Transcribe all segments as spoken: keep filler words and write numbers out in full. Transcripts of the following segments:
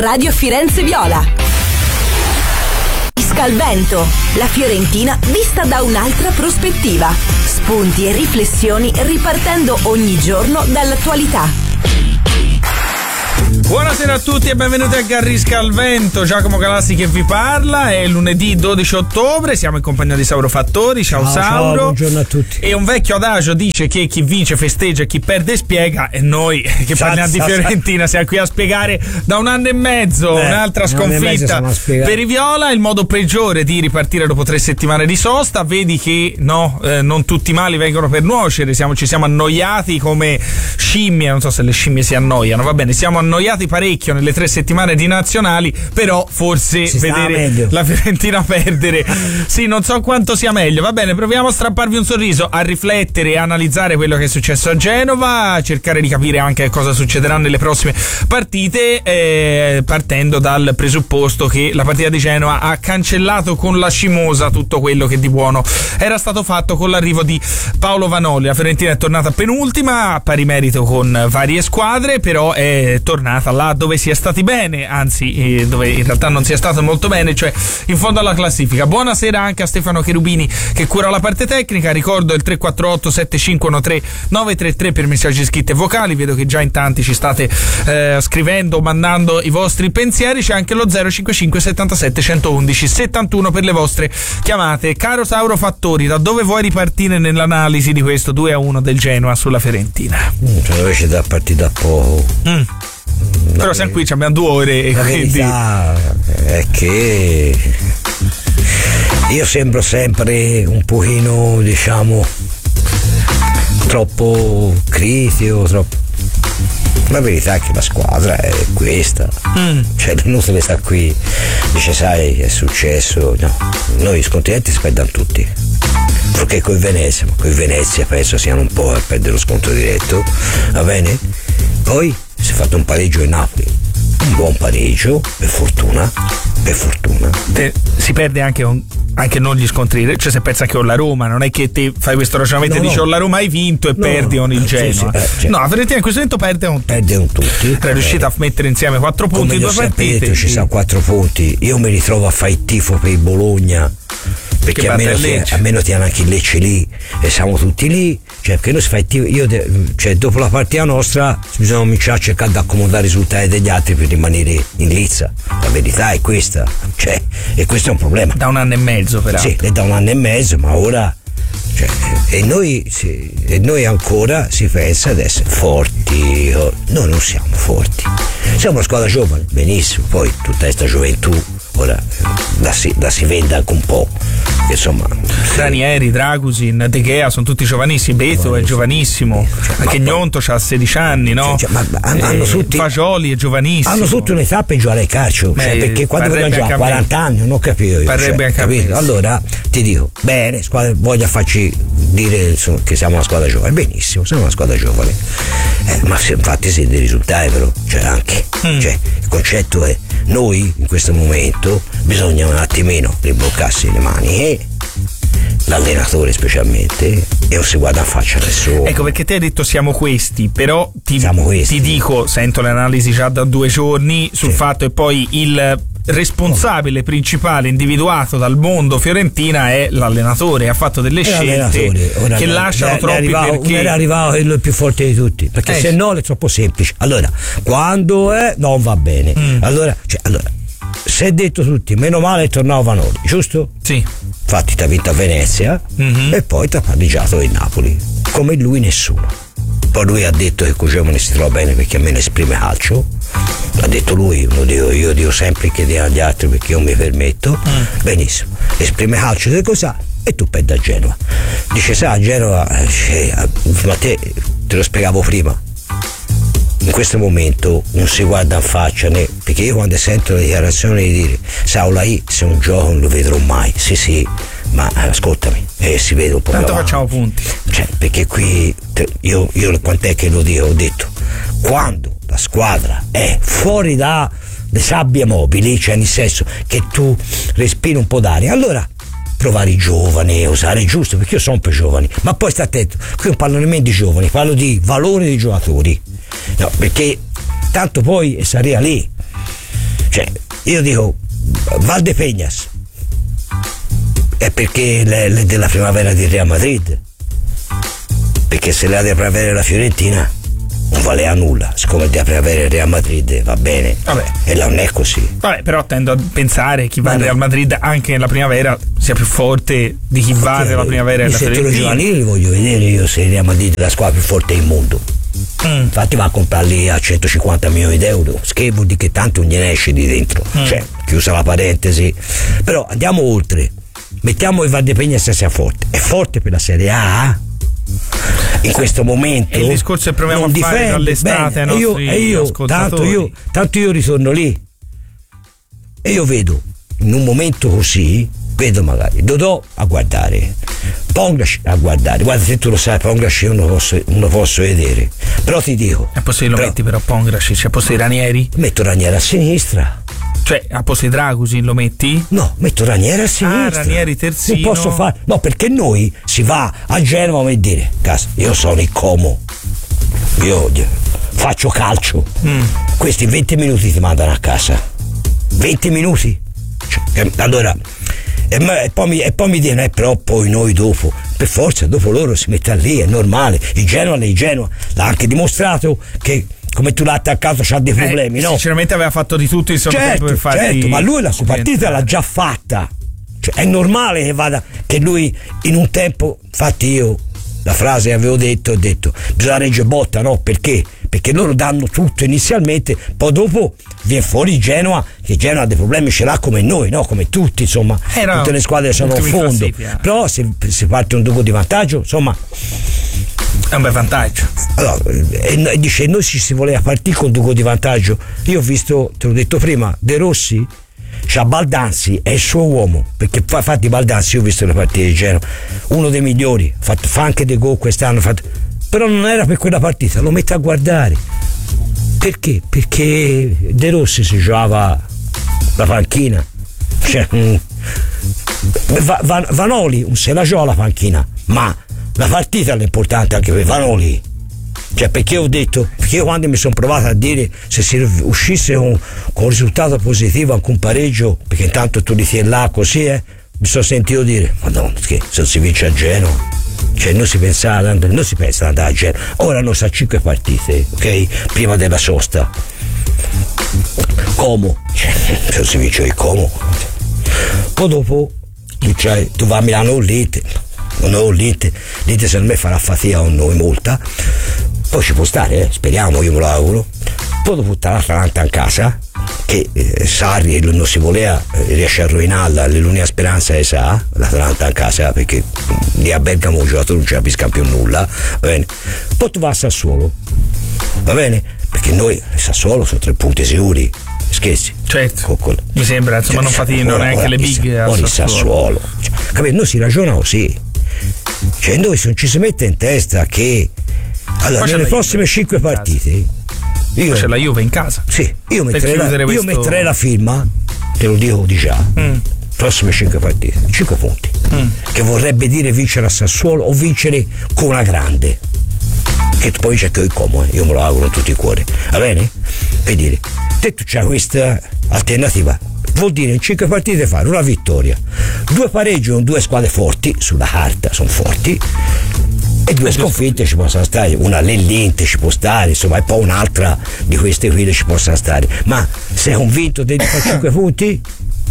Radio Firenze Viola. Scalvento, la Fiorentina vista da un'altra prospettiva. Spunti e riflessioni ripartendo ogni giorno dall'attualità. Buonasera a tutti e benvenuti a Garrisca al Vento. Giacomo Galassi che vi parla. È lunedì dodici ottobre, siamo in compagnia di Sauro Fattori. Ciao, ciao Sauro. Ciao, buongiorno a tutti. E un vecchio adagio dice che chi vince festeggia e chi perde spiega, e noi che sa, parliamo sa, di Fiorentina sa. siamo qui a spiegare da un anno e mezzo eh, un'altra sconfitta per i Viola. Il modo peggiore di ripartire dopo tre settimane di sosta. Vedi che no, eh, non tutti i mali vengono per nuocere. Siamo, ci siamo annoiati come scimmie. Non so se le scimmie si annoiano, va bene, siamo annoiati parecchio nelle tre settimane di nazionali, però forse si vedere la Fiorentina perdere sì, non so quanto sia meglio. Va bene, proviamo a strapparvi un sorriso, a riflettere e analizzare quello che è successo a Genova, a cercare di capire anche cosa succederà nelle prossime partite, eh, partendo dal presupposto che la partita di Genova ha cancellato con la scimosa tutto quello che di buono era stato fatto con l'arrivo di Paolo Vanoli. La Fiorentina è tornata penultima, a pari merito con varie squadre, però è tornata là dove si è stati bene, anzi eh, dove in realtà non si è stato molto bene, cioè in fondo alla classifica. Buonasera anche a Stefano Cherubini che cura la parte tecnica. Ricordo il tre quattro otto sette cinque uno tre nove tre tre per messaggi scritti e vocali. Vedo che già in tanti ci state eh, scrivendo, mandando i vostri pensieri. C'è anche lo zero cinque cinque settantasette centoundici settantuno per le vostre chiamate. Caro Sauro Fattori, da dove vuoi ripartire nell'analisi di questo due a uno del Genoa sulla Fiorentina? Mm, cioè invece da partita a poco. Mm. Però ver- siamo qui, abbiamo due ore e la quindi verità è che io sembro sempre un pochino, diciamo, troppo critico, troppo. La verità è che la squadra è questa, mm. cioè l'inutile sta qui, dice sai è successo, no, noi scontenti si perdono tutti, perché coi Venezia, ma coi Venezia penso siano un po' a perdere lo scontro diretto, va bene? Poi si è fatto un pareggio in Napoli, un buon pareggio, per fortuna, per fortuna. Te, si perde anche, un, anche non gli scontri, cioè se pensa che ho la Roma, non è che te fai questo ragionamento no, e dici ho la Roma hai vinto e no, perdi con il Genoa. Sì, sì, eh, cioè, no, la Fiorentina in questo momento perde un tutti. Perde un tutti. È riuscita a mettere insieme quattro punti in due partite. Detto, ci sono quattro punti. Io mi ritrovo a fare il tifo per il Bologna. Perché almeno ti, almeno ti hanno anche il Lecce lì e siamo tutti lì, cioè perché noi si fa il tifo, io de, cioè dopo la partita nostra bisogna cominciare a cercare di accomodare i risultati degli altri per rimanere in lizza, la verità è questa, cioè, e questo è un problema da un anno e mezzo peraltro. Sì, è da un anno e mezzo, ma ora cioè, e noi sì, e noi ancora si pensa ad essere forti. Noi non siamo forti, siamo una squadra giovane, benissimo, poi tutta questa gioventù ora la si, la si vende anche un po', insomma. Ranieri, Dragusin, De Gea sono tutti giovanissimi, Beto è giovanissimo, cioè, anche ma, Gnonto ha sedici anni, no? Cioè, ma, ma, hanno eh, tutti, Fagioli è giovanissimo, hanno tutti un'età per giocare al calcio, cioè, perché quando vogliono giocare a quaranta anni non ho capito io, cioè, capito? Allora ti dico bene, squadra, voglio farci dire insomma, che siamo una squadra giovane, benissimo, siamo una squadra giovane, eh, ma se, infatti si dei risultati però, cioè anche mm. cioè, il concetto è noi in questo momento bisogna un attimino ribloccarsi le mani e l'allenatore specialmente, e non si guarda in faccia a nessuno. Ecco perché te hai detto siamo questi, però ti, siamo questi. ti dico, sento l'analisi già da due giorni sul sì. fatto che poi il responsabile oh. principale individuato dal mondo Fiorentina è l'allenatore, ha fatto delle scelte ora che ne, lasciano ne, troppi ne arrivato, perché era arrivato il più forte di tutti, perché eh. se no è troppo semplice. Allora quando è non va bene, mm. allora, cioè, allora si è detto tutti meno male è tornato Vanoli, giusto? Sì. Infatti ti ha vinto a Venezia mm-hmm. e poi ti ha pareggiato in Napoli, come lui nessuno. Poi lui ha detto che Cucemone si trova bene perché almeno esprime calcio, l'ha detto lui, lo dico, io dico sempre che diano agli altri perché io mi permetto, mm. benissimo, esprime calcio di cosa e tu perdi a Genova. Dice sai a Genova, cioè, ma te te lo spiegavo prima, in questo momento non si guarda in faccia né, perché io quando sento le dichiarazioni di dire Saula I se un gioco non lo vedrò mai, sì sì, ma ascoltami, eh, si vede un po' tanto facciamo punti, cioè perché qui io, io quant'è che lo dico, ho detto quando la squadra è fuori da le sabbie mobili, cioè nel senso che tu respiri un po' d'aria, allora provare i giovani, usare giusto, perché io sono per giovani, ma poi sta attento, qui non parlo nemmeno di giovani, parlo di valore dei giocatori, no, perché tanto poi sarà lì, Cioè, io dico Valdepeñas è perché è della primavera di Real Madrid, perché se la della primavera della Fiorentina non vale a nulla, siccome della primavera del Real Madrid va bene. Vabbè. E non è così. Vabbè, però tendo a pensare che chi va al Real Madrid anche nella primavera sia più forte di chi va nella primavera della Fiorentina. I giovanili li voglio vedere io, se il Real Madrid è la squadra più forte del mondo. Mm. Infatti va a comprarli a centocinquanta milioni d'euro, che vuol dire che tanto non gliene esce di dentro. Mm. Cioè, chiusa la parentesi. Però andiamo oltre. Mettiamo il Valdepeñas sia forte. È forte per la Serie A? In questo momento e il discorso che proviamo a fare dall'estate ai nostri e io, tanto io tanto io ritorno lì e io vedo in un momento così, vedo magari Dodò a guardare, Pongrac a guardare. Guarda, se tu lo sai, Pongrac io non lo posso, non lo posso vedere, però ti dico, è possibile lo però, metti però Pongrac, cioè posto di Ranieri? Metto Ranieri a sinistra. Cioè, a posto di Dragusin lo metti? No, metto Ranieri a sinistra. Ah, Ranieri terzino. Non posso fare. No, perché noi si va a Genova e dire, cazzo, io sono il Como, io faccio calcio. Mm. Questi venti minuti ti mandano a casa. venti minuti? Cioè, allora, e, e, poi mi, e poi mi dicono, eh, però poi noi dopo, per forza, dopo loro si mette lì, è normale. Il Genoa, il Genoa l'ha anche dimostrato che, come tu l'hai attaccato, c'ha dei problemi, eh, no? Sinceramente aveva fatto di tutto il suo certo, tempo per farti certo, ma lui la sua partita l'ha già fatta. Cioè, è normale che vada, che lui in un tempo, infatti io la frase che avevo detto, ho detto bisogna reggere botta, no? Perché? Perché loro danno tutto inizialmente, poi dopo viene fuori Genoa, che Genoa ha dei problemi, ce l'ha come noi, no? Come tutti, insomma, eh no, tutte le squadre sono a fondo, però se si parte un duco di vantaggio, insomma, è un bel vantaggio. Allora, e dice, noi ci si voleva partire con un duco di vantaggio. Io ho visto, te l'ho detto prima, De Rossi c'ha Baldanzi, è il suo uomo, perché infatti Baldanzi, io ho visto le partite di Genoa, uno dei migliori, fatto, fa anche dei gol quest'anno, fatto, però non era per quella partita, lo mette a guardare. Perché? Perché De Rossi si giocava la panchina, cioè, mm, Van, Vanoli se la gioca la panchina, ma la partita è l'importante anche per Vanoli. Cioè, perché ho detto, perché io quando mi sono provato a dire se si uscisse con, con un risultato positivo, anche un pareggio, perché intanto tu li tieni là così, eh, mi sono sentito dire, madonna, che se non si vince a Genova, cioè non si pensava, non si pensa ad andare a Genova. Ora noi sa cinque partite, ok? Prima della sosta. Como, cioè, se non si vince il Como. Poi dopo tu, cioè, tu vai a Milano Lite, non Lite, Lite secondo me farà fatica con noi molta. Poi ci può stare, eh? Speriamo, io me lo auguro. Poi dopo l'Atalanta in casa, che eh, Sarri non si voleva, eh, riesce a rovinarla, l'unica speranza è sa, l'Atalanta in casa, perché lì a Bergamo il giocatore non ci capisca più nulla, va bene. Poi tu vai a Sassuolo, va bene? Perché noi a Sassuolo sono tre punti sicuri, scherzi. Certo, con, con, mi sembra, insomma, cioè, non fatino neanche le big a Sassuolo. Sassuolo. Cioè, capito? Noi si ragiona così, cioè noi non ci si mette in testa che allora nelle prossime cinque partite io, c'è la Juve in casa, sì, io metterei, la, io questo... metterei la firma, te lo dico di già, mm. prossime cinque partite, cinque punti, mm. che vorrebbe dire vincere a Sassuolo o vincere con una grande, che poi c'è che il Como, io me lo auguro in tutti i cuori, va bene? Per dire, te tu c'hai questa alternativa, vuol dire in cinque partite fare una vittoria, due pareggi con due squadre forti, sulla carta sono forti, e due sconfitte ci possono stare, una all'Inter ci può stare, insomma, e poi un'altra di queste qui ci possa stare. Ma sei convinto di fare cinque punti?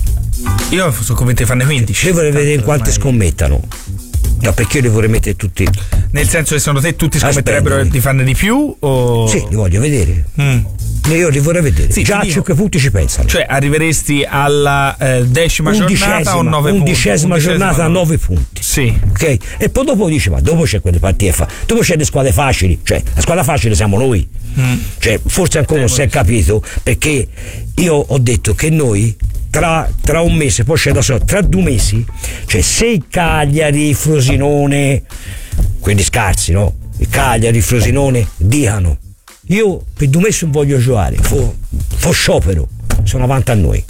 Io sono convinto di farne quindici. Io vorrei vedere in quante scommettano. No, perché io li vorrei mettere tutti. Nel senso che secondo te tutti scommetterebbero di farne di più? O... Sì, li voglio vedere. Mm. Io li vorrei vedere. Sì, già a cinque punti ci pensano. Cioè arriveresti alla eh, decima giornata o nove undicesima punti? Undicesima giornata a nove punti. Sì. Ok? E poi dopo dici, ma dopo c'è quelle partite fa. Dopo c'è le squadre facili. Cioè, la squadra facile siamo noi. Mm. Cioè, forse ancora eh, non si è capito, perché io ho detto che noi Tra, tra un mese, poi c'è da so, tra due mesi, cioè se il Cagliari, Frosinone, quelli scarsi, no? Il Cagliari, Frosinone dicano io per due mesi non voglio giocare, fo, fo sciopero, sono avanti a noi.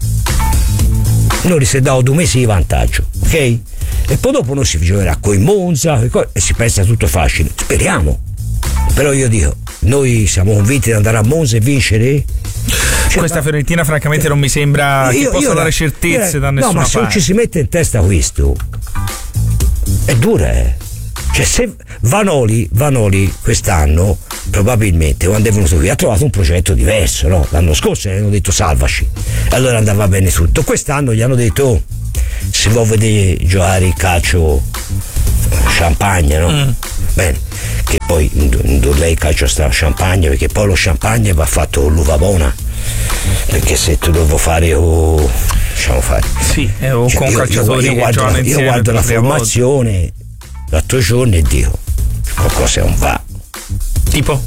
Noi si è dato due mesi di vantaggio, ok? E poi dopo non si giocherà con i Monza e si pensa tutto facile, speriamo. Però io dico, noi siamo convinti di andare a Monza e vincere? cioè, questa Fiorentina francamente non mi sembra io, che possa dare certezze io, da nessuna no, ma parte. se non ci si mette in testa questo è dura, eh. Cioè se Vanoli, Vanoli quest'anno probabilmente quando è venuto qui ha trovato un progetto diverso, no? L'anno scorso gli hanno detto salvaci, allora andava bene tutto. Quest'anno gli hanno detto oh, si vuole vedere giocare il calcio champagne, no? Mm. Bene, che poi lei il calcio sta champagne, perché poi lo champagne va fatto con l'uva buona, perché se tu devo fare o oh, lasciamo fare sì, eh, o cioè, con io, calciatori io, io guardo, la, io guardo la formazione volta. L'altro giorno e dico qualcosa non va, tipo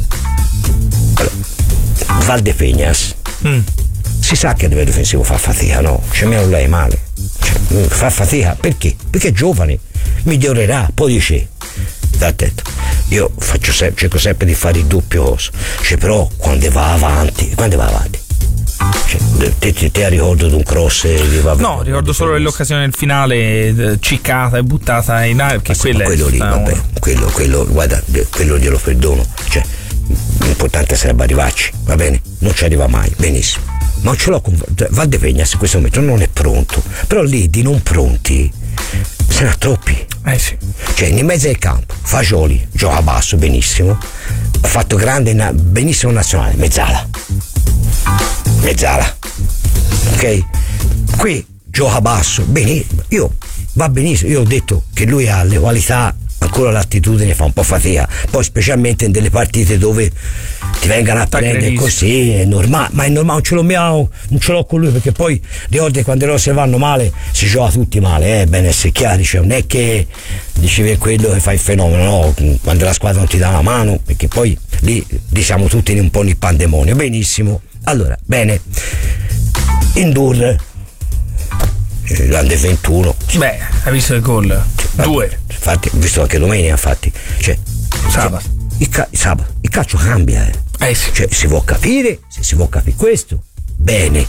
Valdepeñas mm. si sa che a livello difensivo fa fatica, no? C'è meno lei male, cioè, fa fatica perché? Perché è giovane, migliorerà, poi dice attento, io faccio sempre, cerco sempre di fare il doppio coso, cioè, però quando va avanti quando va avanti cioè, te, te, te ricordo di un cross di, vabbè, no ricordo solo l'occasione del finale ciccata e buttata in aria, che quella quello è lì vabbè uno. quello, quello guarda quello glielo perdono, cioè l'importante sarebbe arrivarci, va bene, non ci arriva mai, benissimo, ma ce l'ho con Valdepeñas in questo momento non è pronto, però lì di non pronti se ne ha troppi, eh sì. Cioè in mezzo al campo Fagioli gioca basso benissimo, ha fatto grande benissimo nazionale, mezzala mezzala ok, qui gioca basso benissimo, io va benissimo, io ho detto che lui ha le qualità, ancora l'attitudine fa un po' fatica, poi specialmente in delle partite dove ti vengano a prendere così è normale, ma è normale, non ce l'ho mio, non ce l'ho con lui, perché poi ricordi quando le cose vanno male si gioca tutti male, eh, bene essere chiari, cioè non è che dici per quello che fa il fenomeno, no, quando la squadra non ti dà una mano, perché poi lì, lì siamo tutti in un po' nel pandemonio, benissimo. Allora, bene, Indur l'Under ventuno, beh, hai visto il gol? Due, infatti ho visto anche domenica, infatti, cioè sabato il, ca- sabato, il calcio cambia, eh. Eh sì. Cioè si può capire, se si può capire questo, bene.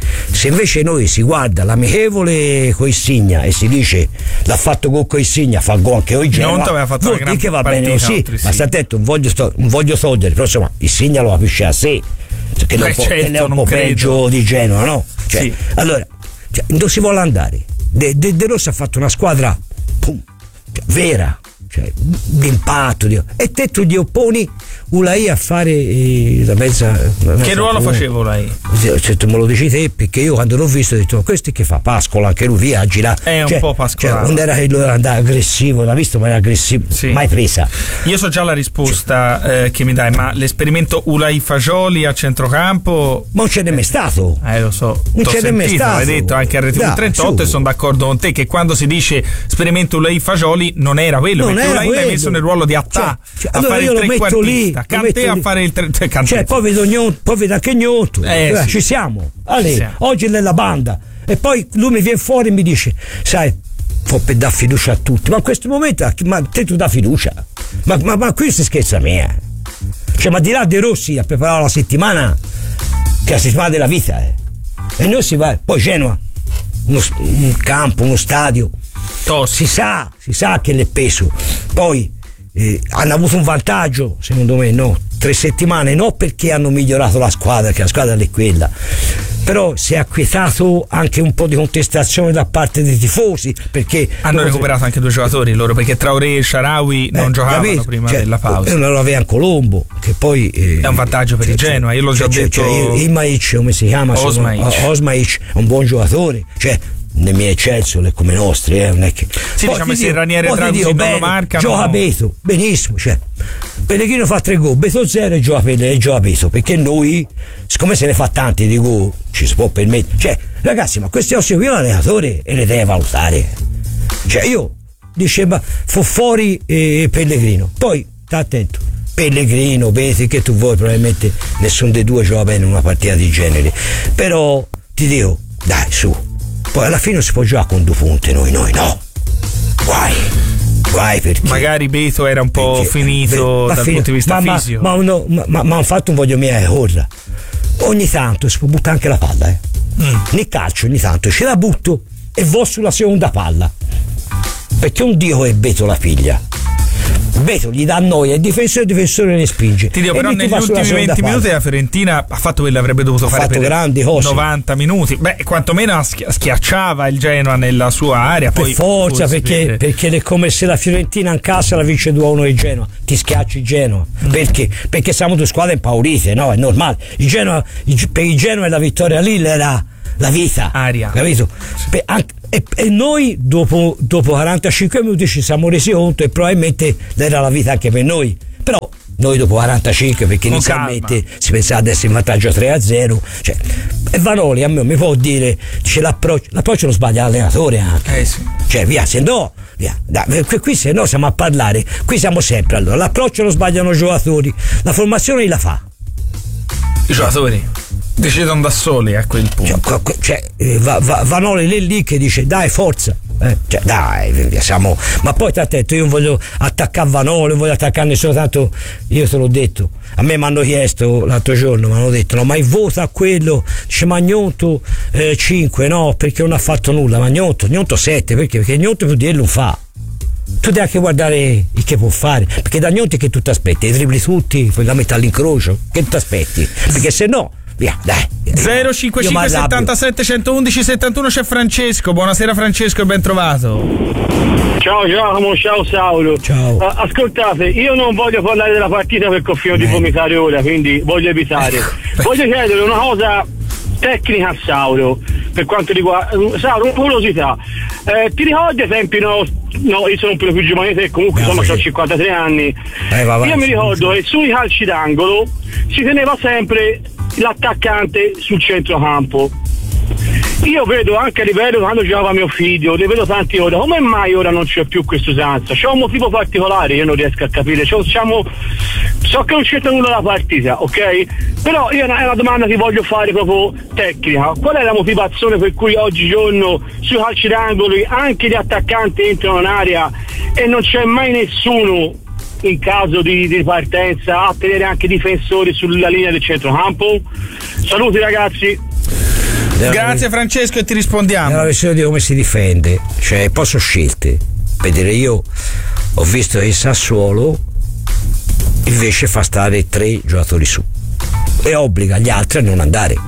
Se invece noi si guarda l'amichevole con Insigna e si dice l'ha fatto gol con Insigna, fa gol anche oggi, non ti aveva fatto una gran che va partita, bene così, ma sta attento, non voglio, sto, non voglio togliere, però insomma Insigna lo capisce a sé, che è un po', certo, è un po' peggio di Genoa, no? Cioè, sì. Allora, cioè, dove si vuole andare? De, De, De Rossi ha fatto una squadra pum, cioè, vera, cioè, d'impatto, di, e te tu gli opponi Ulai a fare eh, la mezza, la mezza che ruolo faceva Ulai? Se tu me lo dici te, perché io quando l'ho visto ho detto questo che fa Pascola, anche lui viaggia, è un cioè, po' Pascola, cioè, non era che lui era andato aggressivo, l'ha visto ma era aggressivo, sì. Mai presa. Io so già la risposta eh, che mi dai, ma l'esperimento Ulai Fagioli a centrocampo ma non ce n'è mai stato, eh lo so, non ce n'è mai stato, l'hai detto anche a Rete trentotto, e sono d'accordo con te che quando si dice sperimento Ulai Fagioli non era quello, non perché Ulai l'hai messo nel ruolo di Attà, cioè, cioè, a allora fare io il lo metto lì, Cantè a fare il tre, cioè poi vedo Gnotto, poi vedo anche Gnotto, eh, eh, sì. ci siamo, allora, ci siamo. Oggi nella banda, e poi lui mi viene fuori e mi dice sai, può per dare fiducia a tutti, ma in questo momento ma te tu dà fiducia, ma, ma, ma qui si scherza a me, cioè ma di là De Rossi ha preparato la settimana che è la settimana della vita, eh. E noi si va, poi Genoa uno, un campo, uno stadio, oh, si sa, si sa che l'è peso, poi Eh, hanno avuto un vantaggio, secondo me no, tre settimane, no perché hanno migliorato la squadra, che la squadra è quella, però si è acquietato anche un po' di contestazione da parte dei tifosi, perché hanno recuperato anche due giocatori loro, perché Traoré e Shaarawy non eh, giocavano capito? prima cioè, della pausa, e non lo aveva Colombo, che poi eh, è un vantaggio per cioè, il Genoa, io l'ho cioè, già detto, cioè, Imaic, come si chiama? Osmaic. Osmaic è un buon giocatore, cioè nei miei Chelsea come i nostri, eh, non è che sì, poi diciamo se Ranieri e Draghi non lo marcano, gioca Beto benissimo, cioè Pellegrino fa tre gol, Beto zero e gioca Pellegrino e gioca Beto, perché noi siccome se ne fa tanti di gol ci si può permettere, cioè ragazzi, ma questi ossi qui l'allenatore e le deve valutare, cioè io diceva fu fuori eh, Pellegrino, poi sta attento, Pellegrino, Beto, che tu vuoi, probabilmente nessuno dei due gioca bene in una partita di genere, però ti dico dai su, poi alla fine si può giocare con due punte, noi, noi no. Guai, guai perché. Magari Beto era un po' perché, beh, finito dal fine, punto di vista ma, fisico. Ma, ma, ma, ma, ma infatti non voglio mia corra. Ogni tanto si può buttare anche la palla, eh. Mm. Nel calcio ogni tanto ce la butto e vo sulla seconda palla. Perché un dio è Beto la figlia. Beto gli dà noia, il difensore il difensore ne spinge. Ti dico, e però negli ultimi venti minuti la Fiorentina ha fatto quello che avrebbe dovuto ha fare fatto per grandi cose. novanta minuti. Beh, quantomeno schiacciava il Genoa nella sua area. Per poi forza, perché, perché è come se la Fiorentina in casa la vince due a uno di Genoa, ti schiacci il Genoa. Mm. Perché? Perché siamo due squadre impaurite, no? È normale. Il Genoa, il, per il Genoa la vittoria lì era la vita, aria, capito? Per, anche, e, e noi dopo, dopo quarantacinque minuti ci siamo resi conto e probabilmente era la vita anche per noi, però noi dopo quarantacinque, perché con inizialmente calma si pensava di essere in vantaggio tre a zero, cioè, e Vanoli a me mi può dire c'è l'approccio, l'approccio lo sbaglia l'allenatore anche, eh sì. Cioè via, se no via, da, qui se no siamo a parlare, qui siamo sempre, allora l'approccio lo sbagliano i giocatori, la formazione la fa i giocatori decidono da soli a quel punto, cioè, cioè va, va, Vanoli lì lì che dice dai forza, eh, cioè dai siamo, ma poi ti attento, io non voglio attaccare Vanoli, non voglio attaccare nessuno, tanto io te l'ho detto, a me mi hanno chiesto l'altro giorno, mi hanno detto no, ma il voto a quello, dice ma Gnonto eh, cinque, no, perché non ha fatto nulla, ma Gnonto, Gnonto sette, perché? Perché Gnonto più di lui non fa, tu devi anche guardare il che può fare, perché da Gnonto che tu ti aspetti, i tripli tutti, poi la metà all'incrocio, che ti aspetti, perché se no via, dai. zero cinquantacinque settantasette centoudici settantuno c'è Francesco. Buonasera Francesco e ben trovato. Ciao Giacomo, ciao Saulo. Ciao. Uh, ascoltate, io non voglio parlare della partita perché ho finito di vomitare ora, quindi voglio evitare. Voglio chiedere una cosa tecnica a Saulo, per quanto riguarda Saulo, una curiosità. Eh, ti ricordi ai tempi, no, no, io sono un po' più giovane te, comunque no, insomma ho cinquantatré anni. Eh, va, va, io mi ricordo che sui calci d'angolo si teneva sempre l'attaccante sul centrocampo. Io vedo anche a livello quando giocava mio figlio, ne vedo tanti ora, come mai ora non c'è più questa usanza? C'è un motivo particolare, io non riesco a capire. C'è, diciamo, so che non c'entra nulla la partita, ok? Però io è una, è una domanda che voglio fare proprio tecnica. Qual è la motivazione per cui oggigiorno sui calci d'angolo anche gli attaccanti entrano in area e non c'è mai nessuno in caso di, di partenza a tenere anche i difensori sulla linea del centrocampo? Saluti ragazzi. Grazie Francesco e ti rispondiamo. Nella versione di come si difende, cioè posso scelte, per dire io ho visto che il Sassuolo invece fa stare tre giocatori su e obbliga gli altri a non andare.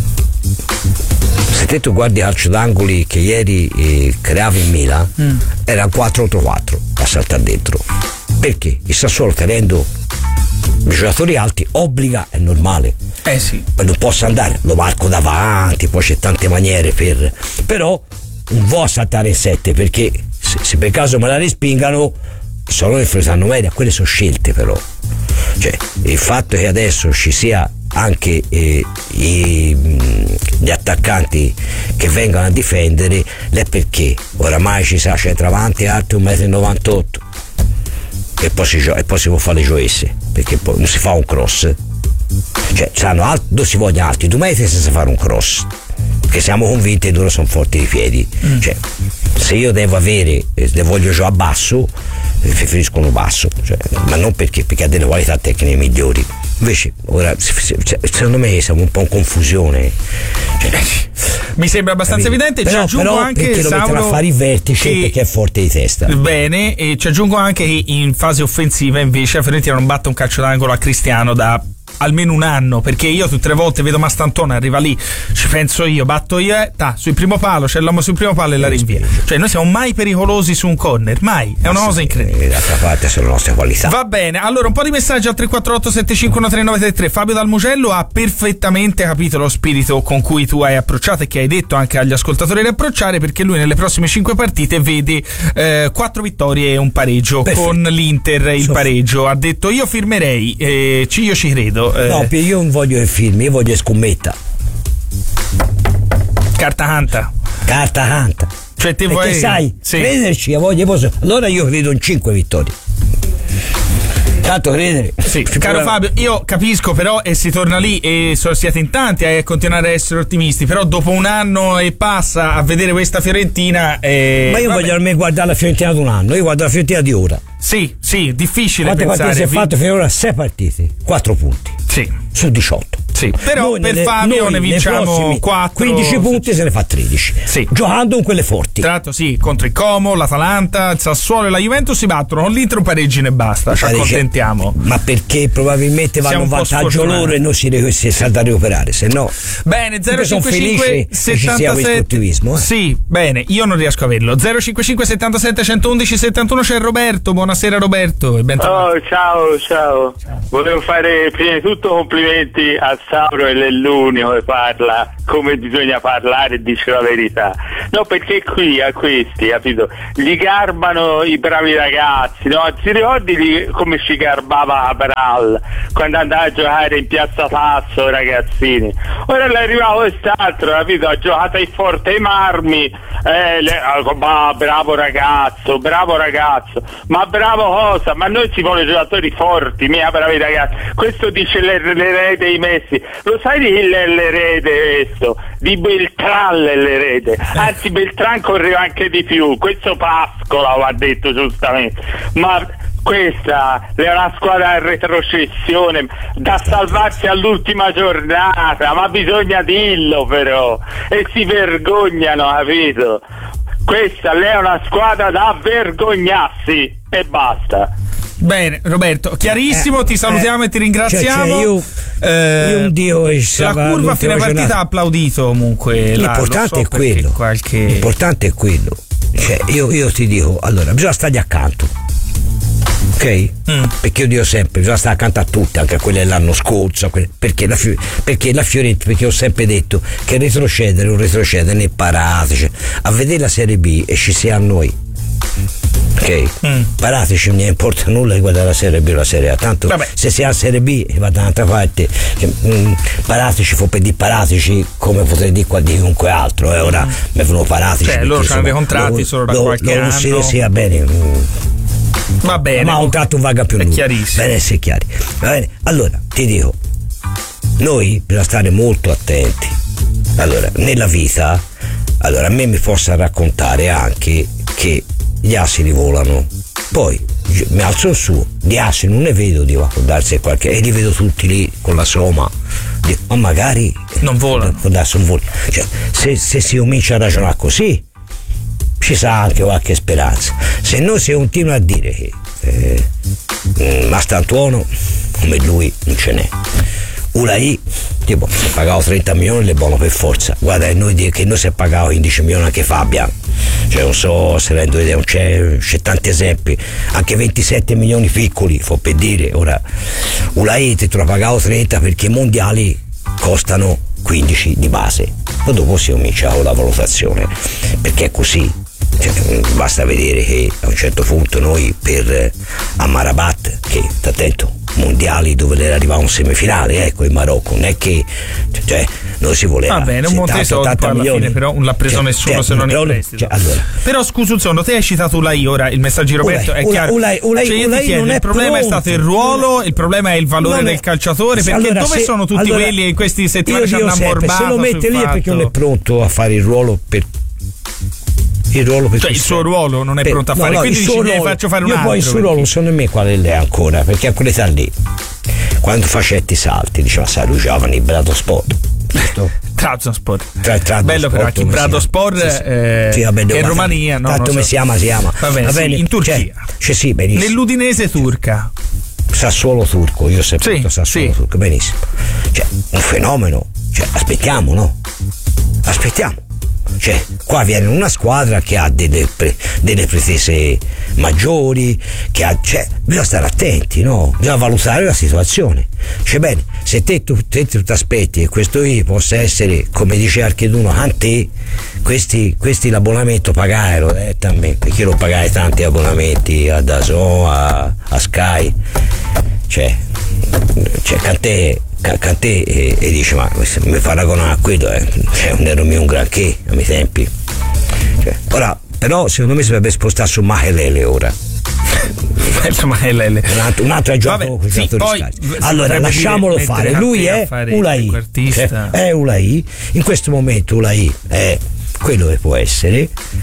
Se te tu guardi il calcio d'angoli che ieri eh, creava in Milan, mm. era quattro contro quattro a saltare dentro, perché il Sassuolo tenendo i giocatori alti obbliga, è normale, eh sì, ma non posso andare, lo marco davanti, poi c'è tante maniere per, però non vuoi saltare in sette, perché se, se per caso me la respingano sono in fresanno media, quelle sono scelte. Però cioè il fatto che adesso ci sia anche eh, i, gli attaccanti che vengono a difendere è perché oramai ci sa centravanti alti un metro e novantotto e poi si, e poi si può fare le gioesse, perché poi non si fa un cross, cioè saranno alti, dove si vogliono alti due metri senza fare un cross, perché siamo convinti che loro sono forti di piedi. mm. Cioè se io devo avere, se voglio giocare a basso, preferisco uno basso, cioè, ma non perché perché ha delle qualità tecniche migliori. Invece ora secondo me siamo un po' in confusione, cioè, mi sembra abbastanza capito? Evidente. Però, ci aggiungo però anche perché lo mettono a fare i vertici che, perché è forte di testa. Bene, e ci aggiungo anche che in fase offensiva invece la Fiorentina non batte un calcio d'angolo a Cristiano da almeno un anno, perché io tutte le volte vedo Mastantone arriva lì, ci penso io, batto io, eh, ta, sul primo palo, c'è l'uomo sul primo palo e la rinvia. Cioè noi siamo mai pericolosi su un corner, mai, è una cosa incredibile. D'altra parte sono le nostre qualità. Va bene, allora un po' di messaggi al tre quattro otto sette cinque uno tre nove tre tre. Fabio Dal Mugello ha perfettamente capito lo spirito con cui tu hai approcciato e che hai detto anche agli ascoltatori di approcciare, perché lui nelle prossime cinque partite vede eh, quattro vittorie e un pareggio. Perfetto. Con l'Inter il so pareggio ha detto io firmerei, eh, io ci credo. No, io non voglio che firmi, io voglio scommetta. Carta canta. Carta canta. Cioè te perché vuoi, sai, sì, crederci, voglio, posso. Allora io credo in cinque vittorie. Tanto credere. Sì, caro Fabio, io capisco, però e si torna lì e so, siete in tanti a continuare a essere ottimisti, però dopo un anno e passa a vedere questa Fiorentina eh, ma io vabbè. voglio almeno guardare la Fiorentina di un anno, io guardo la Fiorentina di ora. Sì, sì, difficile quante pensare. Quante partite si è fatto finora? sei partite, quattro punti. Sì. Su diciotto. Sì, però Noi per nelle- Fabio noi ne nei vinciamo prossimi quattro. quindici punti, se ne fa tredici. Sì. Giocando con quelle forti. Tra l'altro sì, contro il Como, l'Atalanta, il Sassuolo e la Juventus si battono, con l'Inter un pareggino e basta, ci Ma dice- accontentiamo. Ma perché probabilmente vanno Siamo in un po' vantaggio sfortunati. loro e noi si, re- si salta a recuperare, se no. Bene, zero sono cinque felice cinque che ci sia questo settantasette ottimismo, eh. Sì, bene, io non riesco a averlo. zero cinque cinque settantasette centoudici settantuno c'è Roberto. Buonasera Roberto e bentornato. Oh, ciao, ciao, Volevo fare prima di tutto complimenti a Sauro, e è l'unico che parla come bisogna parlare e dice la verità. No, perché qui a questi, capito, gli garbano i bravi ragazzi, no? Ti ricordi li, come ci garbava Abral quando andava a giocare in Piazza Tasso, ragazzini? Ora è arrivato quest'altro, capito? Ha giocato ai Forte Marmi, eh, le, ah, bravo ragazzo, bravo ragazzo, ma bravo cosa? Ma noi si vuole giocatori forti, mia bravi ragazzi. Questo dice l'erede dei Messi. Lo sai di chi è l'erede questo? Di Beltran l'erede. Anzi, Beltran correva anche di più. Questo Pascola lo ha detto giustamente. Ma questa è una squadra in retrocessione da salvarsi all'ultima giornata, ma bisogna dirlo però, e si vergognano, capito? Questa è una squadra da vergognarsi e basta. Bene, Roberto, chiarissimo, Eh, ti salutiamo eh, e ti ringraziamo. cioè, cioè, io- Eh, io un dio che la stava curva a fine all'ultima partita giornata. ha applaudito comunque. là, L'importante lo so è quello. perché Qualche... L'importante è quello. Cioè, io, io ti dico, allora, bisogna stargli accanto. Ok? Mm. Perché io dico sempre, bisogna stare accanto a tutti, anche a quelle dell'anno scorso, a quelle- perché la, Fi- perché la Fiorentina, perché ho sempre detto che retrocedere non retrocedere né parateci, a vedere la Serie B e ci sia a noi. Ok? Mm. Parateci, non importa nulla riguardo la Serie B o la Serie A, tanto Vabbè. se si ha la Serie B va da un'altra parte, che, mm, parateci fu per dire parateci come potrei dire qua di chiunque altro, e ora mi fanno parateci. Cioè, perché, loro hanno insomma, dei contratti loro- solo da loro- qualche loro sì, anno. sì, va bene. mm, Va bene. ma un tratto non vaga più è nulla. chiarissimo. Bene essere chiari. Va bene? Allora, ti dico, noi bisogna stare molto attenti. Allora, nella vita, allora a me mi possa raccontare anche che gli asini volano. Poi io mi alzo su, di asini non ne vedo, dico, può darsi qualche, e li vedo tutti lì con la soma. Dico, ma magari Non volano. può darsi un volo. Cioè, se, se si comincia a ragionare così, ci sarà anche qualche speranza. Se noi si continua a dire che eh, mm, Mastantuono come lui non ce n'è, Ulai tipo si è pagato trenta milioni, le buono per forza. Guarda, e noi dire che noi si è pagato quindici milioni anche Fabian, cioè non so se rendo idea, c'è, c'è tanti esempi, anche ventisette milioni piccoli, fu per dire. Ora Ulai ti ha pagato trenta perché i mondiali costano quindici di base, poi dopo si comincia con la valutazione, perché è così. Cioè, basta vedere che a un certo punto noi per Amrabat, che attento, mondiali dove era arrivato un semifinale, ecco, in Marocco, non è che cioè noi si voleva Va bene, un monte soldi poi alla milioni. fine però non l'ha preso Cioè, nessuno cioè, se non in però- prestito. cioè, allora, Però scusa un secondo, te hai citato Ulai, ora il messaggio di Roberto Ulai, è Ulai, chiaro. Ulai, Ulai, Cioè, io ti Ulai chiedo, non è il problema è pronto. stato il ruolo, il problema è il valore Non è- del calciatore, perché allora, dove se- sono tutti allora, quelli che in questi settimane io ci hanno dico sempre, ammorbato se lo mette sul lì è perché fatto- non è pronto a fare il ruolo per il ruolo per Cioè, il suo ruolo non è pronto a fare, quindi il dici, suo ne ruolo- faccio fare un io altro, poi il suo perché- ruolo non so nemmeno quale è ancora, perché a quell'età lì quando facetti i salti diceva sai lui giovane Brado Sport, giusto? Trabzonspor. Tra- Trabzonspor, Bello però, chi come si Bratospor chiama? Sì, sì. eh, Sì, vabbè, che è in va- Romania, no? tanto non so. come si chiama si chiama Va bene, Va sì, bene, in Turchia. cioè, cioè, sì, benissimo. Nell'Udinese turca. Sassuolo turco, io ho sempre Sì, detto Sassuolo sì. turco, benissimo. Cioè, un fenomeno, cioè, aspettiamo, no? Aspettiamo. Cioè, qua viene una squadra che ha delle, pre- delle pretese maggiori, che ha, cioè, bisogna stare attenti, no? Bisogna valutare la situazione. Cioè, bene, se te tu ti aspetti che questo qui possa essere, come dice Archeduno, ante, questi, questi l'abbonamento pagarono, eh, también, perché io lo pagai tanti abbonamenti a DAZN, a, a Sky, cioè, cioè Cantè Cantè e, e dice ma mi paragonare a quello eh, cioè, non ero mio un granché ai miei tempi, cioè, ora però secondo me si dovrebbe spostare su Mahelele ora. Insomma, è Lele. Un altro, un altro ha giocato Vabbè, con sì, giocatori poi, scarsi. si Allora potrebbe lasciamolo dire, fare, mettere lui Cantè a è fare Ulai, trequartista. cioè, è Ulai, in questo momento Ulai è quello che può essere,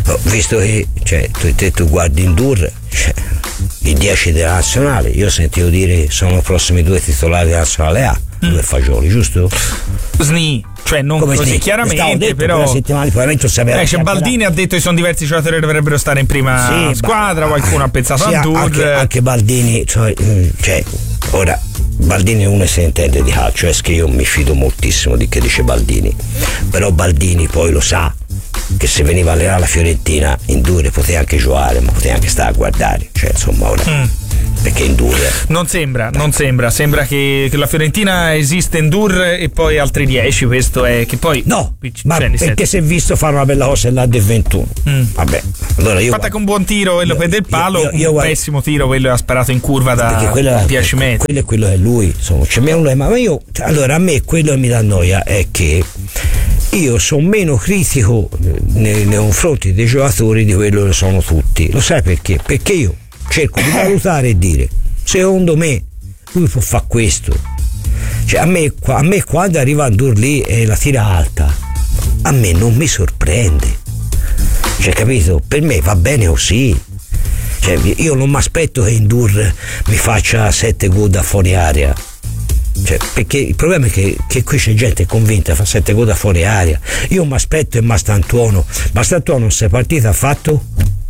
visto che cioè, tu, te, tu guardi Ndour, cioè, i dieci della nazionale, io sentivo dire sono i prossimi due titolari della nazionale A, mm. due Fagioli, giusto? Sni, cioè non come così sni? chiaramente, detto, però settimana probabilmente sapeva eh, c'è Baldini ha detto che sono diversi giocatori che dovrebbero stare in prima sì, squadra, ba- qualcuno ha pensato sì, a Ndour. Anche, anche Baldini, cioè, cioè ora Baldini uno si intende di calcio, è che io mi fido moltissimo di che dice Baldini, però Baldini poi lo sa che se veniva a allenare la Fiorentina Ndour poteva anche giocare, ma poteva anche stare a guardare, cioè insomma ora mm. perché Ndour non sembra, non sembra sembra che, che la Fiorentina esiste Ndour e poi altri dieci, questo è che poi no, cioè, ma perché si è visto fare una bella cosa là del ventuno mm. vabbè, allora io fatta con un buon tiro quello per del palo, io, io, io un guarda, pessimo tiro quello ha sparato in curva da dieci metri, quello è quello che lui insomma c'è meno lui, ma io allora a me quello che mi dà noia è che io sono meno critico nei, nei confronti dei giocatori di quello che sono tutti. Lo sai perché? Perché io cerco di valutare e dire secondo me lui può fare questo, cioè a me, a me quando arriva Ndour lì e la tira alta a me non mi sorprende, cioè capito? Per me va bene così, cioè io non mi aspetto che Ndour mi faccia sette gol da fuori area. Cioè, perché il problema è che, che qui c'è gente convinta a fare sette gol da fuori aria. Io mi aspetto e Mastantuono Mastantuono se partita ha fatto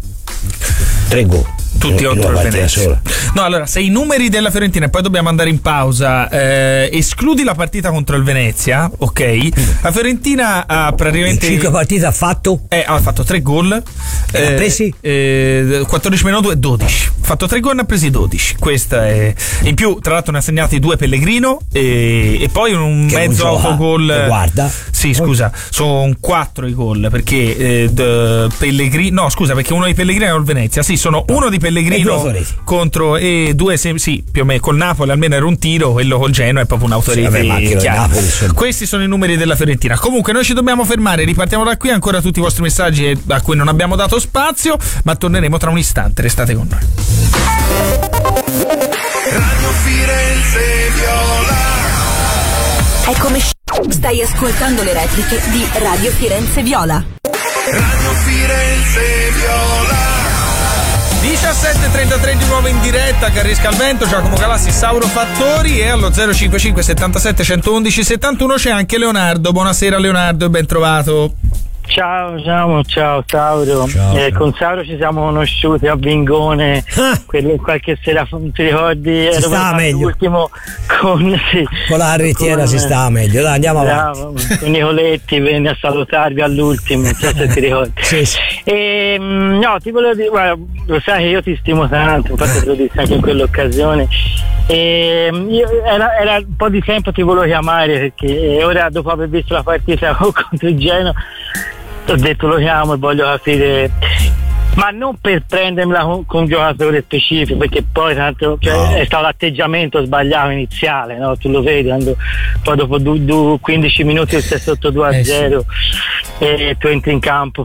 tre gol tutti contro il Venezia. No, allora, se i numeri della Fiorentina, e poi dobbiamo andare in pausa, eh, escludi la partita contro il Venezia, ok? La Fiorentina ha praticamente in cinque partite ha fatto? Eh, ha fatto tre gol. Eh, ha presi? Eh, quattordici meno due, dodici. Ha fatto tre gol, ne ha presi dodici. Questa è. In più, tra l'altro, ne ha segnati due Pellegrino e, e poi un che mezzo autogol. Guarda. Sì, scusa, sono quattro i gol perché eh, Pellegrino. No, scusa, perché uno di Pellegrino è il Venezia. Sì, sono uno di Pellegrino contro e due sì, più o meno col Napoli almeno era un tiro, quello col Genoa è proprio un autorete sì, Napoli, questi sono i numeri della Fiorentina. Comunque noi ci dobbiamo fermare, ripartiamo da qui, ancora tutti i vostri messaggi a cui non abbiamo dato spazio, ma torneremo tra un istante, restate con noi. Radio Firenze Viola. Eccomi, stai ascoltando le repliche di Radio Firenze Viola. Radio Firenze Viola. diciassette e trentatré di nuovo in diretta, Carrisca al vento, Giacomo Galassi, Sauro Fattori, e allo zero cinquantacinque settantasette centoundici settantuno c'è anche Leonardo. Buonasera Leonardo e ben trovato. Ciao, ciao, ciao Sauro. Ciao, eh, ciao. Con Sauro ci siamo conosciuti a Vingone ah. quelle, qualche sera, ti ricordi? Si stava meglio l'ultimo con, sì, con la rettiera con, si stava meglio, dai andiamo bravo, avanti. con Nicoletti venne a salutarvi all'ultimo, non so se ti ricordi. Sì, sì. E, no, ti volevo dire, guarda, lo sai che io ti stimo tanto, infatti te lo dissi anche in quell'occasione. E io, era, era un po' di tempo ti volevo chiamare perché ora dopo aver visto la partita contro il Genoa ho detto lo chiamo e voglio capire, ma non per prendermela con, con un giocatore specifico, perché poi tanto cioè, no. È stato l'atteggiamento sbagliato iniziale, no? Tu lo vedi quando poi dopo du, du, quindici minuti sei sotto due a zero eh sì. E tu entri in campo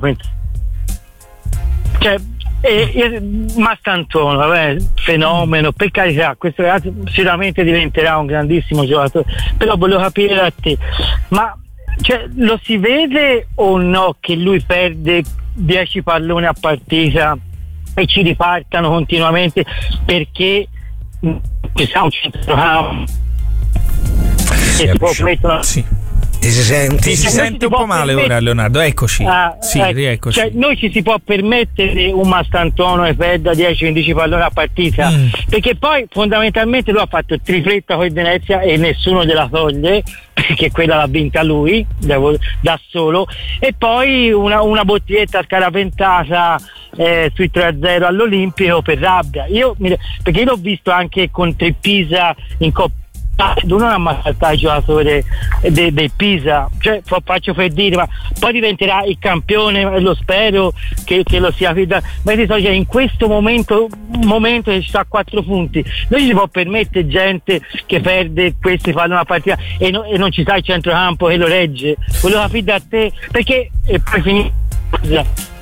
cioè E, e Mastantuono, vabbè, fenomeno, per carità, questo ragazzo sicuramente diventerà un grandissimo giocatore, però volevo capire da te, ma cioè, lo si vede o no che lui perde dieci palloni a partita e ci ripartano continuamente perché ci sta un centrocampo che si può mettere sì. Ti si sente, ti si sente un po' male ora Leonardo, eccoci. Ah, sì, ecco. rieccoci. Cioè, noi ci si può permettere un Mastantuono che perda dieci quindici palloni a partita mm. perché poi fondamentalmente lui ha fatto il tripletta con il Venezia e nessuno gliela toglie perché quella l'ha vinta lui da, da solo, e poi una, una bottiglietta scaraventata eh, sui tre a zero all'Olimpico per rabbia. Io perché io l'ho visto anche contro il Pisa in Coppa, non ha maltrattato il giocatore del de Pisa, cioè faccio per dire, ma poi diventerà il campione, lo spero che, che lo sia, ma cioè, in questo momento momento che ci sta a quattro punti non ci si può permettere gente che perde questi fanno una partita e, no, e non ci sta il centrocampo che lo regge. Volevo capire da te perché e poi finire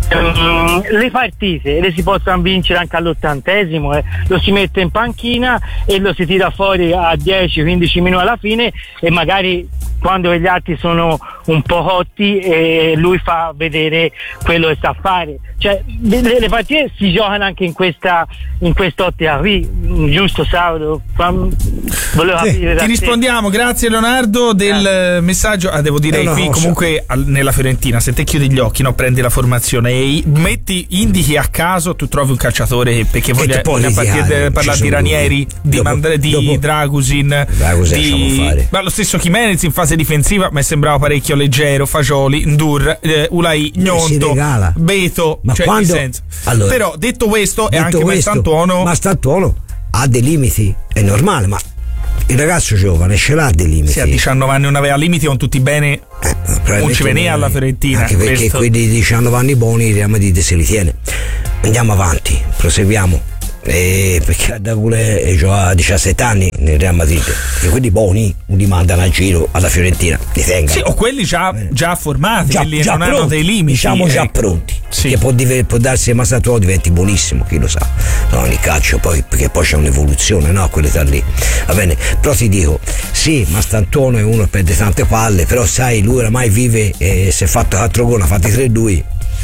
Um, le partite le si possono vincere anche all'ottantesimo, eh. Lo si mette in panchina e lo si tira fuori a dieci quindici minuti alla fine, e magari quando gli altri sono un po' cotti e lui fa vedere quello che sa fare. Cioè le, le partite si giocano anche in questa in quest'ottica qui, giusto Sauro? Volevo sì, capire ti rispondiamo, te. Grazie Leonardo del eh. messaggio. Ah, devo dire, qui comunque al, nella Fiorentina, se te chiudi gli occhi, no, prendi la formazione e metti, indichi a caso, tu trovi un calciatore perché voglia, voglia partire, parlare di Ranieri, di, dopo, Mandre, di dopo, Dragusin, Dragusin di, ma lo stesso Jimenez in fase difensiva mi sembrava parecchio leggero, Fagioli, Ndur, eh, Ulai, Gnonto, Beto, ma cioè quando, senso. Allora, però detto questo, detto è anche questo, Mastantuono Mastantuono ha dei limiti, è normale, ma il ragazzo giovane ce l'ha dei limiti. Se a diciannove anni non aveva limiti, con tutti bene, eh, non ci veniva alla Fiorentina. Anche perché questo. Quelli di diciannove anni buoni, Real Madrid se li tiene. Andiamo avanti, proseguiamo. Eh, perché da pure gioca a diciassette anni nel Real Madrid, e quelli buoni li mandano a giro alla Fiorentina, li tengano. Sì, o quelli già, già formati, già, quelli già non pronti, hanno dei limiti, diciamo già ecco. pronti, sì. Che può, può darsi che Mastantuono diventi buonissimo, chi lo sa, no, nel calcio poi, perché poi c'è un'evoluzione, no, a quell'età lì, va bene. Però ti dico, sì, Mastantuono è uno che perde tante palle, però sai, lui oramai vive, eh, si è fatto quattro gol, ha fatti tre lui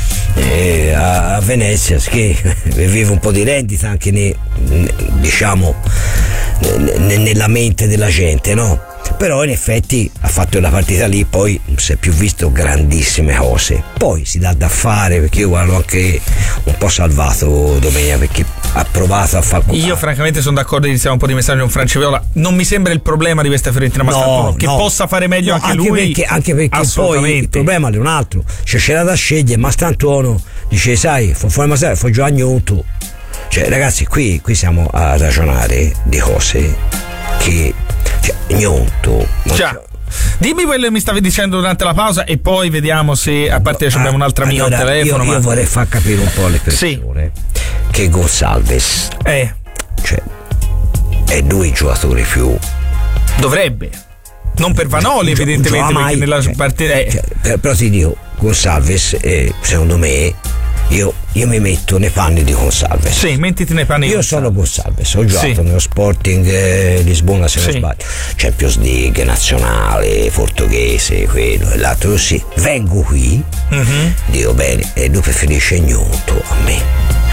eh, a, a Venezia, che vive un po' di rendita anche ne, ne, diciamo ne, nella mente della gente, no? Però in effetti ha fatto la partita lì, poi si è più visto grandissime cose, poi si dà da fare, perché io guardo anche un po' salvato domenica, perché ha provato a fare. Io francamente sono d'accordo, iniziamo un po' di messaggi con Franciola, non mi sembra il problema di questa Fiorentina Mastantuono, no, che no, possa fare meglio no, anche, anche lui, perché, anche perché poi il problema è un altro, cioè c'era da scegliere, Mastantuono dice sai, fu fuori Mastantuono, fu già Gnonto, cioè ragazzi qui, qui siamo a ragionare di cose che cioè, Gnonto già. Dimmi quello che mi stavi dicendo durante la pausa e poi vediamo se, a parte che ah, abbiamo un'altra amica allora, al telefono. Io, ma... io vorrei far capire un po' alle persone sì. che Gonçalves eh. cioè, è lui il giocatore più. Dovrebbe. Non per Vanoli, gio- evidentemente, mai, perché nella cioè, partita. Eh. Cioè, però ti dico, Gonçalves, eh, secondo me. Io, io mi metto nei panni di Gonçalves. Sì, mettiti nei panni. Io sono Gonçalves, ho giocato sì. nello Sporting eh, Lisbona, se sì. non sbaglio, Champions League, nazionale, portoghese, quello e l'altro. Sì, vengo qui, mm-hmm. dico bene, e lui preferisce Gnonto a me.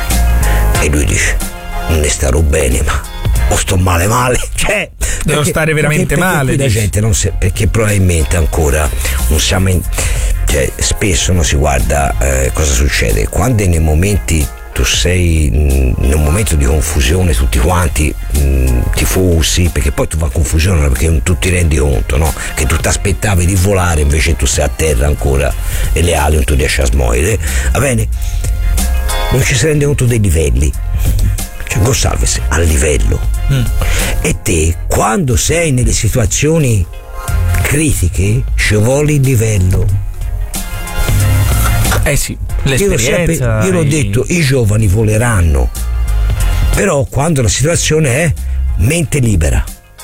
E lui dice, non ne starò bene, ma o sto male male, cioè devo perché, stare veramente perché, perché male. La gente non sa, perché probabilmente ancora non siamo in. Cioè, spesso non si guarda eh, cosa succede quando nei momenti tu sei in un momento di confusione, tutti quanti mh, tifosi, perché poi tu va a confusione perché non tu ti rendi conto, no? Che tu ti aspettavi di volare, invece tu sei a terra ancora e le ali non tu riesci a smuovere, va bene? Non ci si rende conto dei livelli, cioè Gonçalves a livello mm. e te quando sei nelle situazioni critiche ci vuole il livello. Eh sì, l'esperienza. Io, sempre, io l'ho i... detto, i giovani voleranno, però quando la situazione è mente libera.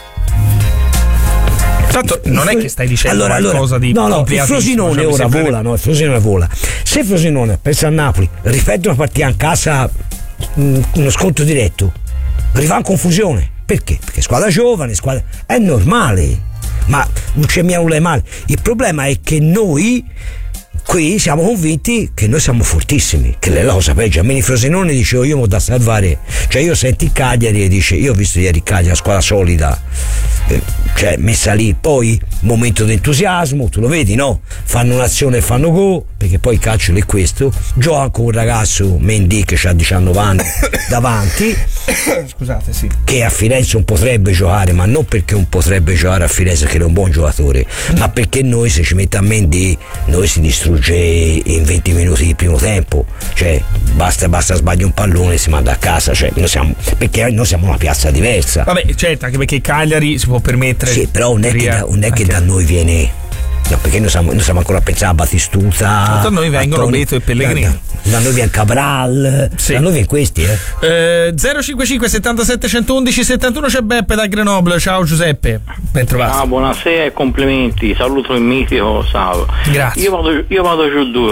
Tanto non è che stai dicendo allora, qualcosa allora, di no, no, il Frosinone cioè, ora vola, no, il Frosinone vola. Se il Frosinone pensa a Napoli, ripete una partita in casa, mh, uno sconto diretto, arriva in confusione. Perché? Perché squadra giovane, squadra è normale, ma non c'è mia nulla male. Il problema è che noi qui siamo convinti che noi siamo fortissimi, che è la cosa peggio. A me il Frosinone dicevo io mo da salvare, cioè io senti Cagliari e dice io ho visto ieri Cagliari, una squadra solida, eh, cioè messa lì, poi momento di entusiasmo, tu lo vedi, no? Fanno un'azione e fanno gol, perché poi il calcio è questo, gioca con un ragazzo Mendy che ha diciannove anni davanti, scusate sì, che a Firenze non potrebbe giocare, ma non perché non potrebbe giocare a Firenze che è un buon giocatore, ma perché noi se ci mette a Mendy noi si distrugge in venti minuti di primo tempo, cioè basta basta sbagli un pallone e si manda a casa, cioè noi siamo, perché noi siamo una piazza diversa. Vabbè, certo, anche perché Cagliari si può permettere. Sì, però non è che da, non è che da noi viene, no, perché noi siamo, noi siamo ancora a pensare a Batistuta, da noi vengono Antonio, Beto e Pellegrini, da, da noi viene Cabral, sì. da noi viene questi eh. eh zero cinque cinque settantasette centoudici settantuno c'è Beppe da Grenoble. Ciao Giuseppe, ben trovato. Ah, buonasera e complimenti, saluto il mitico Savo. Grazie. Io vado, io vado giù duro.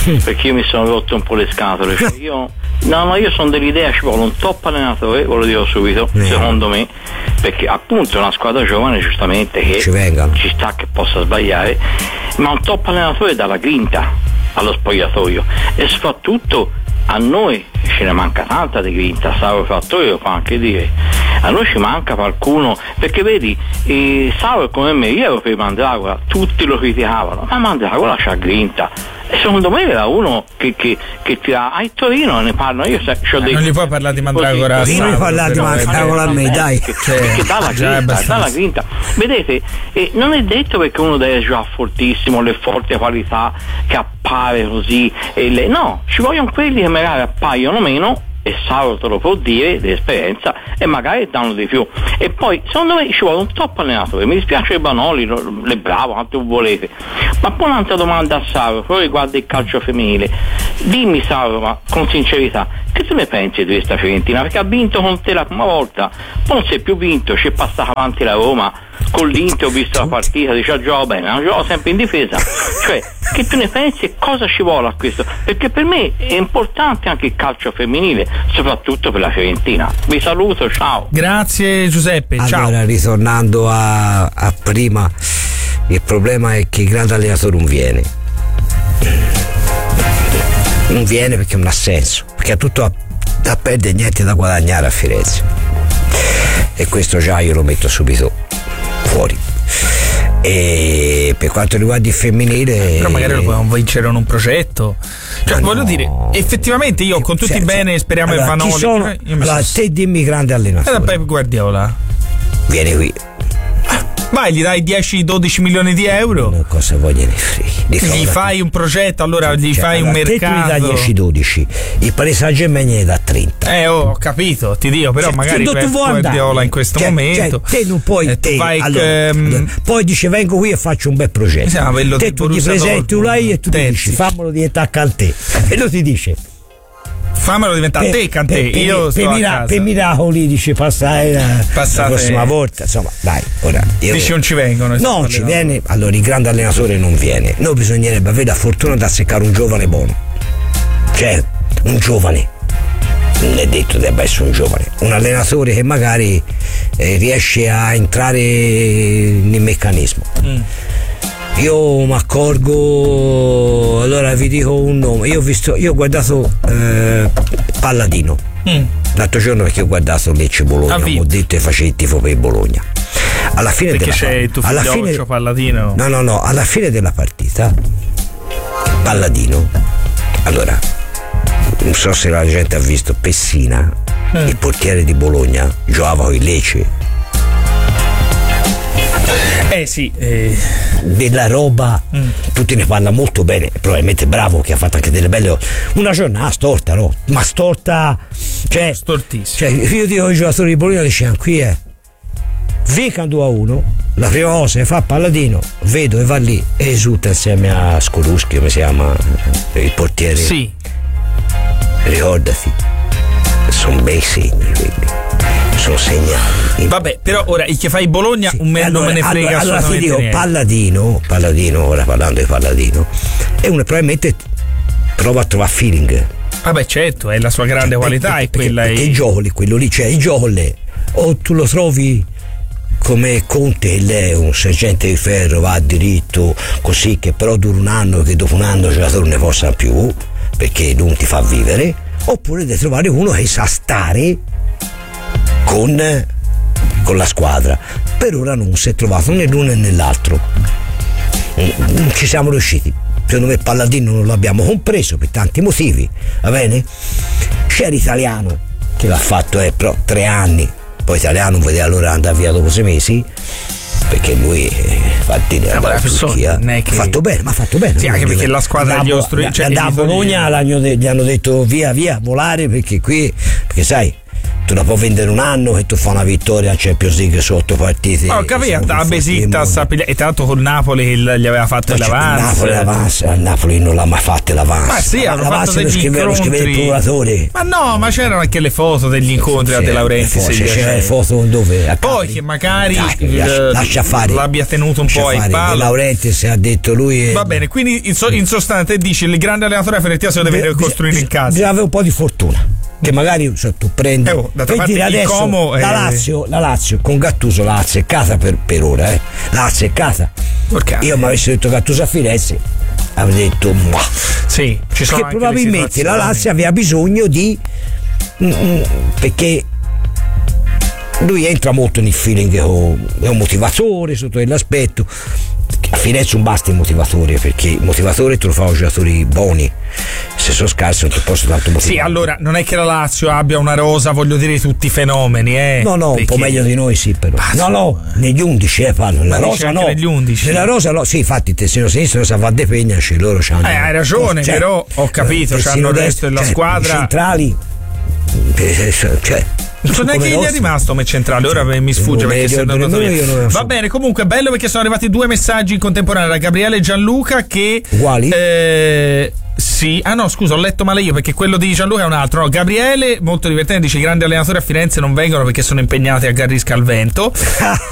perché io mi sono rotto un po' le scatole. Cioè io, no, no, io sono dell'idea ci vuole un top allenatore, ve lo dico subito, eh. secondo me, perché appunto è una squadra giovane, giustamente, che ci, ci sta che possa sbagliare, ma un top allenatore dà la grinta allo spogliatoio e soprattutto a noi ce ne manca tanta di grinta, Sauro Fattorio lo fa anche dire, a noi ci manca qualcuno, perché vedi eh, Sauro come me, io ero per Mandragola, tutti lo criticavano, ma Mandragola c'ha grinta e secondo me era uno che, che, che tira a Torino, ne parlano, io se, eh, dei, non gli puoi parlare di Mandragola, non gli puoi parlare di Mandragola a me, dai, perché dà la grinta, dà la grinta, vedete, eh, non è detto perché uno deve giocare fortissimo, le forti qualità che appare così, e le, no, ci vogliono quelli che magari appaiono meno, e Sauro te lo può dire di esperienza, e magari danno di più. E poi secondo me ci vuole un top allenatore, mi dispiace Banoli, le bravo quanto volete, ma poi un'altra domanda a Sauro però riguarda il calcio femminile. Dimmi Sauro, ma con sincerità, che tu ne pensi di questa Fiorentina? Perché ha vinto con te la prima volta, poi non si è più vinto, ci è passata avanti la Roma, con l'Inter ho visto la partita, dice gioca bene, ma gioca sempre in difesa, cioè che tu ne pensi e cosa ci vuole a questo? Perché per me è importante anche il calcio femminile, soprattutto per la Fiorentina. Vi saluto, ciao. Grazie Giuseppe, ciao. Allora, ritornando a, a prima, il problema è che il grande allenatore non viene non viene perché non ha senso, perché ha tutto a, da perdere e niente da guadagnare a Firenze, e questo già io lo metto subito fuori. E per quanto riguarda il femminile, però magari lo possiamo vincere in un progetto, cioè no, voglio dire, effettivamente io con tutti i bene speriamo allora, in Vanoli, chi sono, io mi allora, sono... te dimmi grande allenatore, e da Pep Guardiola vieni qui, vai, gli dai dieci dodici milioni di euro, no, cosa voglio ne frega, gli fai un progetto, allora gli cioè, fai allora, un mercato, te tu gli dai dieci dodici, il Paris Saint-Germain ne dà trenta, eh oh, ho capito, ti dico, però cioè, magari Pep Guardiola in questo cioè, momento cioè, te non puoi, te, vai, allora, um, poi dice vengo qui e faccio un bel progetto, sì, te tu gli presenti un lei e tu ti dici fammelo diventare Cantè, e lui ti dice fammelo diventare te Cantè, per, io per, sto per, mira, per miracoli dice passare la, la prossima volta, insomma dai, ora io, dici non ci vengono, non ci viene, allora il grande allenatore non viene, noi bisognerebbe avere la fortuna di azzeccare un giovane buono, cioè un giovane, non è detto debba essere un giovane, un allenatore che magari eh, riesce a entrare nel meccanismo. mm. Io mi accorgo, allora vi dico un nome, io ho visto, io ho guardato eh, Palladino mm. l'altro giorno, perché ho guardato Lecce Bologna, come ho detto, e facevo il tifo per Bologna. Alla fine perché della c'è il tuo figlioccio Palladino? No, no, no, alla fine della partita Palladino, allora non so se la gente ha visto Pessina, mm. il portiere di Bologna, giocava con il Lecce. Eh sì, eh. della roba, mm. tutti ne parlano molto bene, probabilmente bravo, che ha fatto anche delle belle, una giornata storta, no? Ma storta, cioè stortissima. Cioè, io dico ai giocatori di Bologna, dicevano qui è vinca due a uno, la prima cosa che fa Palladino, vedo e va lì e esulta insieme a Skorupski, come si chiama il portiere. Sì. Ricordati, sono bei segni quelli, sono segnali. Vabbè, però ora il che fai Bologna sì. un me- allora, non me ne frega allora, allora ti dico, niente. Palladino, Palladino, ora parlando di Palladino, è uno probabilmente prova a trovare feeling. Vabbè, certo, è la sua grande cioè, qualità, perché, è quella. Perché, perché il Giole, quello lì, cioè il Giole, o tu lo trovi come Conte, lei è un sergente di ferro, va a diritto, così, che però dura un anno, che dopo un anno il giocatore non ne possa più, perché non ti fa vivere, oppure devi trovare uno che sa stare con, con la squadra. Per ora non si è trovato né l'uno né l'altro, non ci siamo riusciti. Secondo me Palladino non l'abbiamo compreso per tanti motivi, va bene? C'è l'italiano che l'ha fatto eh, però tre anni, poi italiano non vedeva l'ora andare via dopo sei mesi, perché lui eh, infatti la Turchia ha fatto bene, ma ha fatto bene. Sì, anche perché la squadra gli ostru- cioè da Bologna gli hanno detto via via volare, perché qui, perché sai, tu la puoi vendere un anno che tu fai una vittoria a Champions League sotto partite. Oh, capito, a Besiktas e tanto col Napoli gli aveva fatto l'avance. Napoli l'avance, al Napoli non l'ha mai fatto l'avance. Ma sì, hanno fatto degli scrive, incontri. Lo scrive il procuratore. Ma no, ma c'erano anche le foto degli incontri a De Laurentiis. Se c'era le foto dove? A Poi che magari Dai, lascia, eh, lascia fare. l'abbia tenuto un lascia po' ai palo. De Laurentiis ha detto lui. È... Va bene, quindi in, so, in sostanza dici il grande allenatore della Fiorentina se lo deve costruire in casa. Bisogna avere un po' di fortuna. Che magari cioè, tu prendi eh, oh, vedi adesso Como, la, eh, Lazio, la Lazio con Gattuso l'ha azzeccata per, per ora, eh. L'ha azzeccata. Perché? Io mi avessi detto Gattuso a Firenze, avrei detto ma. Sì, ci sono perché probabilmente la Lazio aveva bisogno di mm, mm, perché lui entra molto nel feeling, è un motivatore sotto quell'aspetto. A Firenze non basta il motivatore, perché il motivatore te lo fa giocatori buoni, se sono scarsi non ti posso tanto motivare. Sì, allora non è che la Lazio abbia una rosa, voglio dire, tutti i fenomeni, eh. No, no, perché... un po' meglio di noi sì, però. No, no, negli undici, eh, parlo. La rosa no. Negli undici. Nella rosa no, sì, infatti il terzino sinistro sa va De Pegna, cioè loro c'hanno. Eh, hai ragione, cioè, però ho capito, c'hanno il resto della cioè, squadra. I centrali. Cioè. Non so neanche chi gli è rimasto come centrale, ora mi sfugge perché se non lo va bene, comunque bello perché sono arrivati due messaggi in contemporanea da Gabriele e Gianluca che uguali? Eh, sì, ah no scusa ho letto male io perché quello di Gianluca è un altro. No, Gabriele molto divertente dice i grandi allenatori a Firenze non vengono perché sono impegnati a Garrisca al vento.